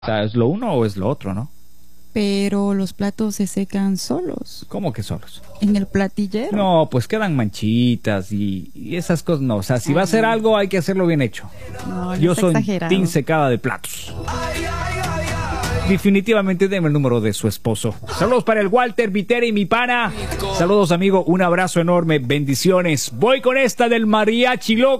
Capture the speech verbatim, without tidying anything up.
O sea, ¿es lo uno o es lo otro, no? Pero los platos se secan solos. ¿Cómo que solos? En el platillero. No, pues quedan manchitas y, y esas cosas no. O sea, si va a hacer algo hay que hacerlo bien hecho. No, Yo soy exagerado. team secada de platos. Definitivamente deme el número de su esposo. Saludos para el Walter Viteri y mi pana. Saludos, amigo. Un abrazo enorme. Bendiciones. Voy con esta del mariachi loco.